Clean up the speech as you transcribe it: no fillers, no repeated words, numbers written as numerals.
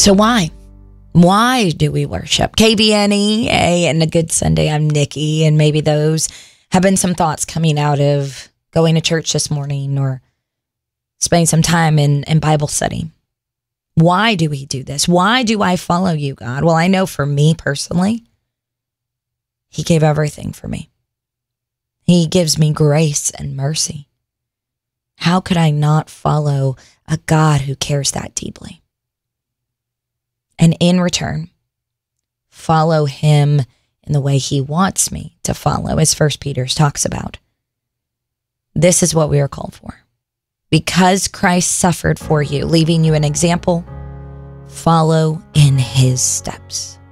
So why? Why do we worship? KBNE, and a good Sunday. I'm Nikki, and maybe those have been some thoughts coming out of going to church this morning or spending some time in Bible study. Why do we do this? Why do I follow you, God? Well, I know for me personally, He gave everything for me. He gives me grace and mercy. How could I not follow a God who cares that deeply? And in return, follow Him in the way He wants me to follow, as 1 Peter talks about. This is what we are called for. Because Christ suffered for you, leaving you an example, follow in His steps.